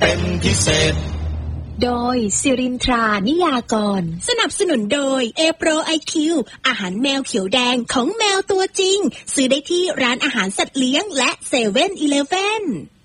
เป็นพิเศษโดยสิรินทรานิยากรสนับสนุนโดย A-Pro IQ อาหารแมวเขียวแดงของแมวตัวจริงซื้อได้ที่ร้านอาหารสัตว์เลี้ยงและ7-Eleven